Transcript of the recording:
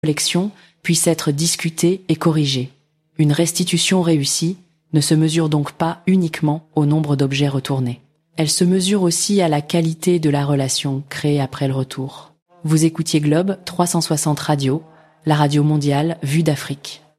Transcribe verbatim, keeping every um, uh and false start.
collection puisse être discutée et corrigée. Une restitution réussie ne se mesure donc pas uniquement au nombre d'objets retournés. Elle se mesure aussi à la qualité de la relation créée après le retour. Vous écoutiez Globe trois cent soixante Radio, la radio mondiale vue d'Afrique.